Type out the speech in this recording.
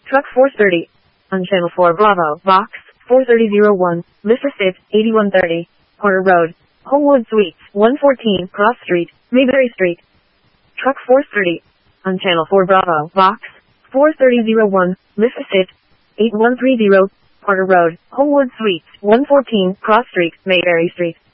Truck 430. On Channel 4 Bravo, Box 43001, Mississippi 8130, Porter Road, Homewood Suites, 114 Cross Street, Mayberry Street. Truck 430. On Channel 4 Bravo, Box 43001, Mississippi 8130, Porter Road, Homewood Suites, 114 Cross Street, Mayberry Street.